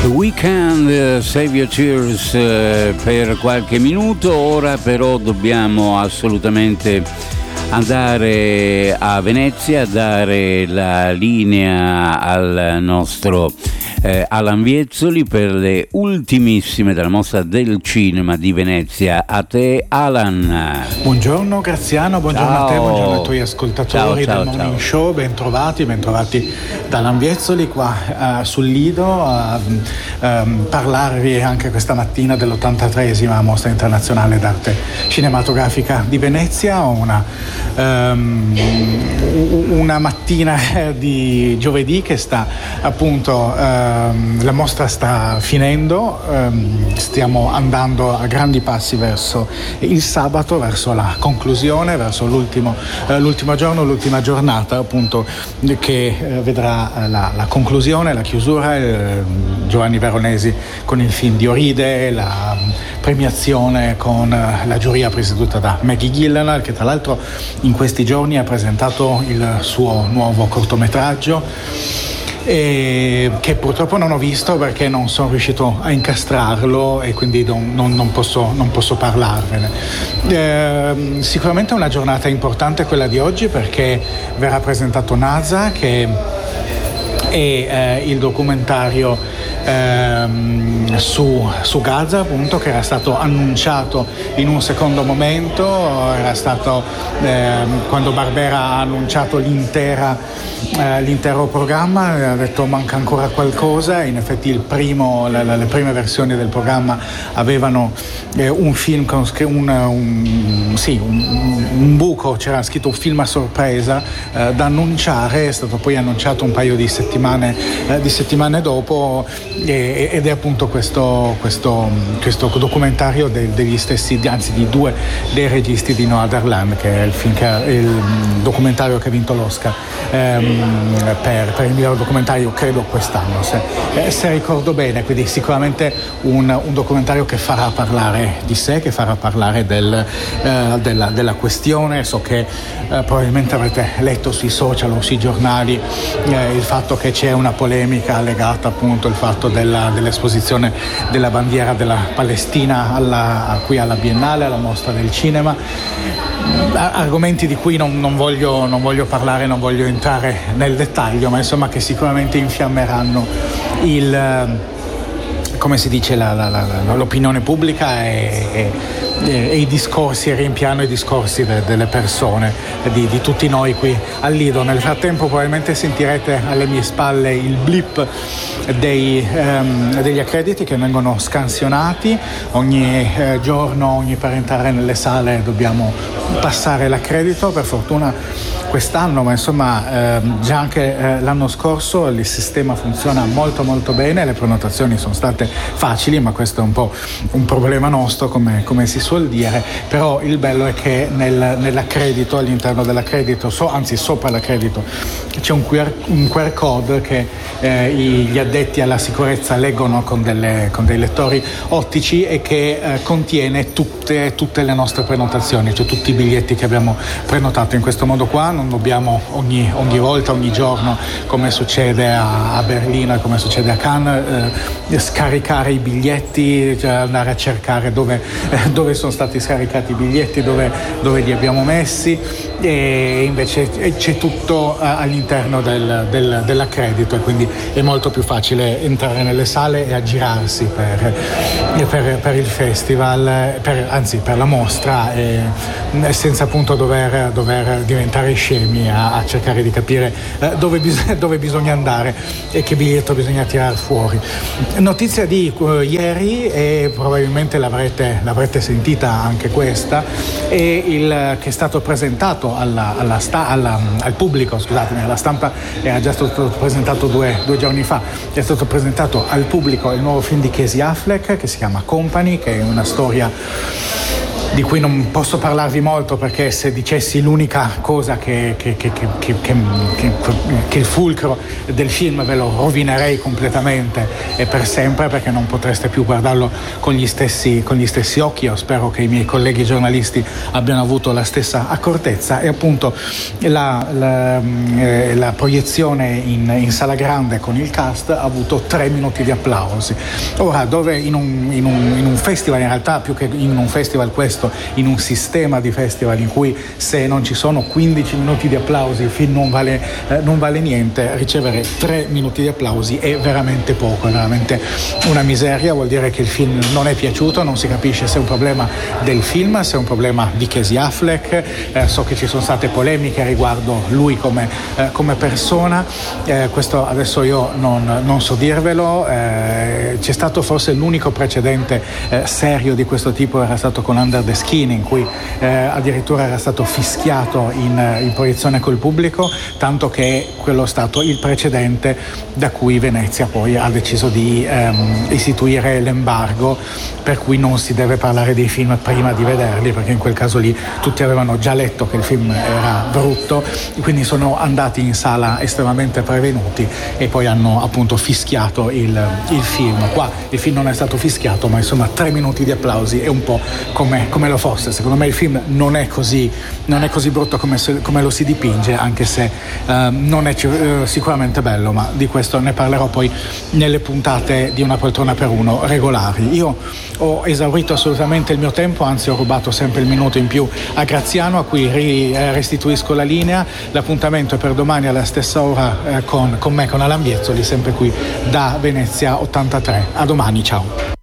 We Can Save Your Tears per qualche minuto. Ora però dobbiamo assolutamente andare a Venezia, dare la linea al nostro Alan Viezzoli per le ultimissime della Mostra del Cinema di Venezia. A te, Alan. Buongiorno Graziano, buongiorno Ciao. A te, buongiorno ai tuoi ascoltatori del Morning Show, bentrovati da Alan Viezzoli qua sul Lido a parlarvi anche questa mattina dell'83esima Mostra Internazionale d'Arte Cinematografica di Venezia. Una mattina di giovedì che sta appunto la mostra sta finendo, stiamo andando a grandi passi verso il sabato, verso la conclusione, verso l'ultimo giorno, l'ultima giornata appunto che vedrà la conclusione, la chiusura, Giovanni Veronesi con il film di Oride, la premiazione con la giuria presieduta da Maggie Gyllenhaal, che tra l'altro in questi giorni ha presentato il suo nuovo cortometraggio che purtroppo non ho visto perché non sono riuscito a incastrarlo e quindi non posso parlarvene. Sicuramente è una giornata importante quella di oggi perché verrà presentato NASA, che è il documentario su Gaza, appunto, che era stato annunciato in un secondo momento. Era stato quando Barbera ha annunciato l'intero programma, ha detto manca ancora qualcosa. In effetti le prime versioni del programma avevano un film con un buco, c'era scritto un film a sorpresa da annunciare. È stato poi annunciato un paio di settimane dopo ed è appunto questo documentario degli stessi, anzi di due dei registi di Noaderland, che è il documentario che ha vinto l'Oscar per il miglior documentario, credo quest'anno, se ricordo bene. Quindi sicuramente un documentario che farà parlare di sé, che farà parlare della questione. So che probabilmente avrete letto sui social o sui giornali il fatto che c'è una polemica legata appunto al fatto dell'esposizione della bandiera della Palestina qui alla Biennale, alla Mostra del Cinema. Argomenti di cui non voglio parlare, non voglio entrare nel dettaglio, ma insomma che sicuramente infiammeranno come si dice, l'opinione pubblica e i discorsi, riempiano i discorsi delle persone, di tutti noi qui al Lido. Nel frattempo probabilmente sentirete alle mie spalle il blip degli accrediti che vengono scansionati ogni giorno. Per entrare nelle sale dobbiamo passare l'accredito. Per fortuna quest'anno, ma insomma già anche l'anno scorso il sistema funziona molto molto bene. Le prenotazioni sono state facili, ma questo è un po' un problema nostro, come si suol dire. Però il bello è che nell'accredito, all'interno dell'accredito, anzi sopra l'accredito, c'è un QR code che gli addetti alla sicurezza leggono con dei lettori ottici e che contiene tutte le nostre prenotazioni, cioè tutti i biglietti che abbiamo prenotato. In questo modo qua non dobbiamo ogni volta, ogni giorno, come succede a Berlino e come succede a Cannes, scaricare i biglietti, cioè andare a cercare dove sono stati scaricati i biglietti, dove li abbiamo messi, e invece c'è tutto all'interno dell'accredito, e quindi è molto più facile entrare nelle sale e aggirarsi per il festival, per la mostra, senza appunto dover diventare scemi a cercare di capire dove bisogna andare e che biglietto bisogna tirare fuori. Notizia di ieri, e probabilmente l'avrete sentita anche questa, che è stato presentato al pubblico, scusatemi, alla stampa era già stato presentato due giorni fa. È stato presentato al pubblico il nuovo film di Casey Affleck che si chiama Company, che è una storia di cui non posso parlarvi molto, perché se dicessi l'unica cosa che il fulcro del film ve lo rovinerei completamente e per sempre, perché non potreste più guardarlo con gli stessi occhi. Io spero che i miei colleghi giornalisti abbiano avuto la stessa accortezza. E appunto la proiezione in sala grande con il cast ha avuto 3 minuti di applausi. Ora, dove in un festival, in realtà più che in un festival questo, in un sistema di festival in cui se non ci sono 15 minuti di applausi il film non vale niente, ricevere 3 minuti di applausi è veramente poco, è veramente una miseria. Vuol dire che il film non è piaciuto, non si capisce se è un problema del film, se è un problema di Casey Affleck. So che ci sono state polemiche riguardo lui come persona, questo adesso io non so dirvelo. C'è stato forse l'unico precedente serio di questo tipo, era stato con Under the Skin, in cui addirittura era stato fischiato in proiezione col pubblico, tanto che quello è stato il precedente da cui Venezia poi ha deciso di istituire l'embargo, per cui non si deve parlare dei film prima di vederli, perché in quel caso lì tutti avevano già letto che il film era brutto, quindi sono andati in sala estremamente prevenuti e poi hanno appunto fischiato il film. Qua il film non è stato fischiato, ma insomma 3 minuti di applausi è un po' come lo fosse. Secondo me il film non è così brutto come lo si dipinge, anche se non è sicuramente bello, ma di questo ne parlerò poi nelle puntate di Una poltrona per uno regolari. Io ho esaurito assolutamente il mio tempo, anzi ho rubato sempre il minuto in più a Graziano, a cui restituisco la linea. L'appuntamento è per domani alla stessa ora con me, con Alan Biezzoli, sempre qui da Venezia 83. A domani, ciao.